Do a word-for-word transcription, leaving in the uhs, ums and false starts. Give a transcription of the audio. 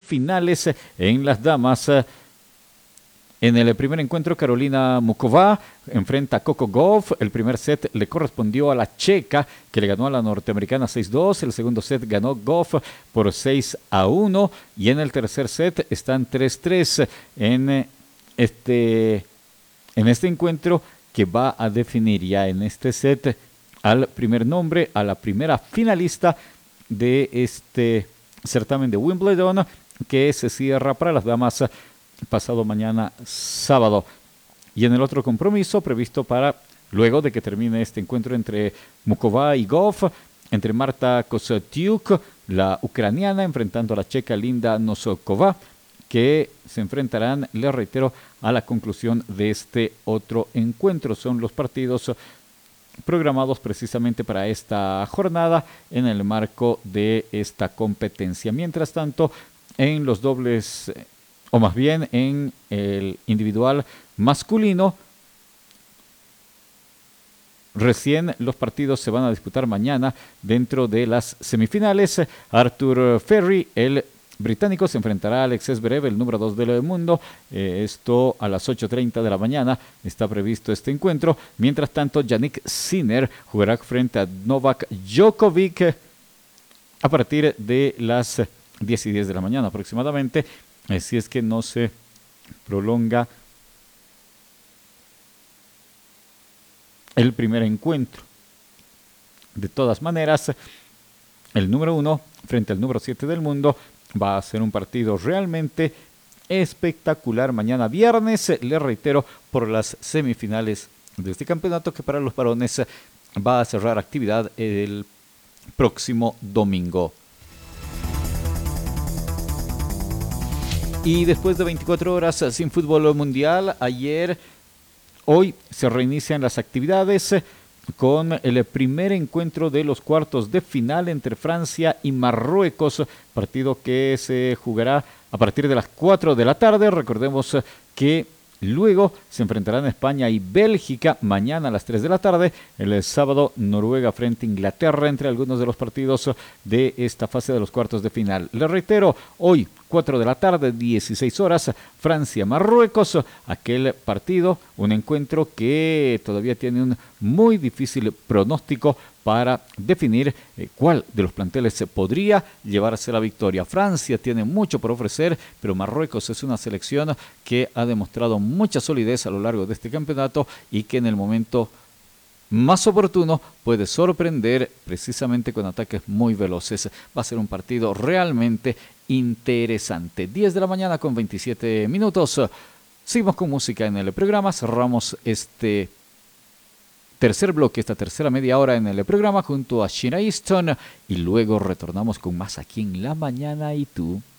semifinales en las damas. En el primer encuentro, Karolina Muchova enfrenta a Coco Gauff. El primer set le correspondió a la checa, que le ganó a la norteamericana seis dos. El segundo set ganó Gauff por seis a uno. Y en el tercer set están tres tres en este, en este encuentro, que va a definir ya en este set al primer nombre, a la primera finalista de este certamen de Wimbledon, que se cierra para las damas pasado mañana sábado. Y en el otro compromiso previsto para luego de que termine este encuentro entre Muchova y Gauff, entre Marta Kostyuk, la ucraniana, enfrentando a la checa Linda Nosokova, que se enfrentarán, les reitero, a la conclusión de este otro encuentro. Son los partidos programados precisamente para esta jornada en el marco de esta competencia. Mientras tanto, en los dobles, o más bien en el individual masculino, recién los partidos se van a disputar mañana dentro de las semifinales. Arthur Ferry, el británico, se enfrentará a Alex Zverev, el número dos del mundo. Eh, esto a las ocho treinta de la mañana está previsto este encuentro. Mientras tanto, Jannik Sinner jugará frente a Novak Djokovic a partir de las diez y diez de la mañana aproximadamente, eh, si es que no se prolonga el primer encuentro. De todas maneras, el número uno frente al número siete del mundo va a ser un partido realmente espectacular mañana viernes, le reitero, por las semifinales de este campeonato, que para los varones va a cerrar actividad el próximo domingo. Y después de veinticuatro horas sin fútbol mundial, ayer, hoy se reinician las actividades con el primer encuentro de los cuartos de final entre Francia y Marruecos, partido que se jugará a partir de las cuatro de la tarde. Recordemos que luego se enfrentarán España y Bélgica mañana a las tres de la tarde. El sábado, Noruega frente a Inglaterra, entre algunos de los partidos de esta fase de los cuartos de final. Les reitero, hoy cuatro de la tarde, dieciséis horas, Francia-Marruecos, aquel partido, un encuentro que todavía tiene un muy difícil pronóstico para definir eh, cuál de los planteles se podría llevarse la victoria. Francia tiene mucho por ofrecer, pero Marruecos es una selección que ha demostrado mucha solidez a lo largo de este campeonato y que en el momento más oportuno puede sorprender precisamente con ataques muy veloces. Va a ser un partido realmente interesante. diez de la mañana con veintisiete minutos. Seguimos con música en el programa. Cerramos este tercer bloque, esta tercera media hora en el programa junto a Sheena Easton y luego retornamos con más aquí en La Mañana y Tú.